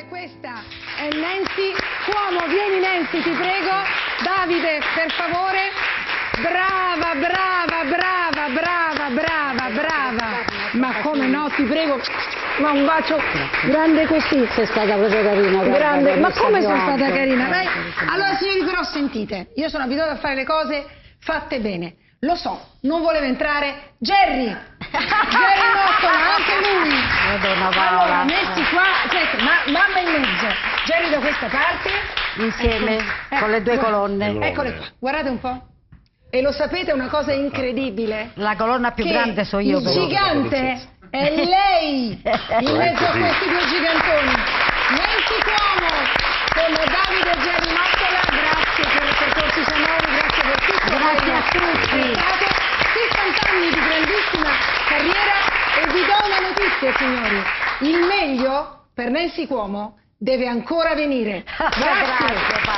Questa è Nancy Cuomo, vieni Nancy, ti prego. Davide, per favore. Brava, brava, brava, brava, brava, brava. Ma come no, ti prego. Ma un bacio grande così. Sei stata proprio carina. Grande. Ma come sono stata carina? Dai. Allora signori, però sentite, io sono abituata a fare le cose fatte bene. Lo so, non voleva entrare Jerry. Jerry Mottola, anche lui. Madonna Paola. Allora, messi qua, aspetta, mamma in mezzo. Jerry da questa parte. Insieme, con le due colonne. Eccole qua, guardate un po'. E lo sapete una cosa incredibile? La colonna più grande so io. Il gigante è lei, in mezzo a questi due gigantoni. Nancy Cuomo, con Davide e Jerry Mottola, grazie per i percorsi sonori, grazie per tutto. Grazie a tutti. 60 anni di grandissima carriera e vi do una notizia, signori. Il meglio per Nancy Cuomo deve ancora venire. Grazie. Grazie.